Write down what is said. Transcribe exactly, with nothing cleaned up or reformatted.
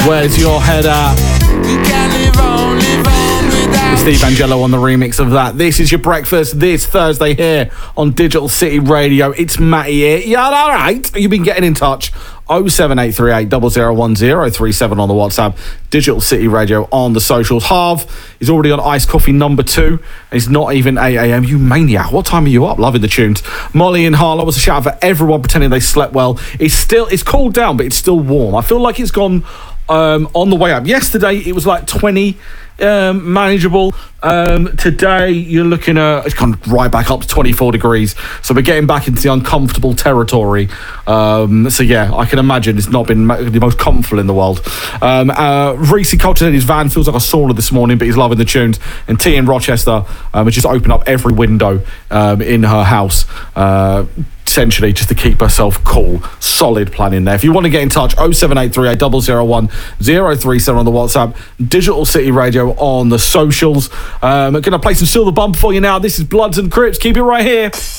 Where's Your Head At? You can live on, live on without Steve Angelo on the remix of that. This is your breakfast this Thursday here on Digital City Radio. It's Matty here. Yeah, all right. You've been getting in touch. oh seven eight three eight, zero zero one zero three seven on the WhatsApp. Digital City Radio on the socials. Harv is already on iced coffee number two. It's not even eight a.m. You maniac. What time are you up? Loving the tunes. Molly and Harlow was a shout out for everyone pretending they slept well. It's still, it's cooled down, but it's still warm. I feel like it's gone um, on the way up. Yesterday, it was like twenty. Um, manageable. Um, today you're looking at, it's gone right back up to twenty-four degrees, so we're getting back into the uncomfortable territory. Um, so yeah, I can imagine it's not been the most comfortable in the world. Um, uh, Reese Culture in his van feels like a sauna this morning, but he's loving the tunes. And T in Rochester um, has just opened up every window um, in her house, uh, essentially just to keep herself cool. Solid plan in there. If you want to get in touch, oh seven eight three eight, zero zero one zero three seven on the WhatsApp, Digital City Radio on the socials. Um, I'm going to play some Silver Bump for you now. This is Bloods and Crips. Keep it right here.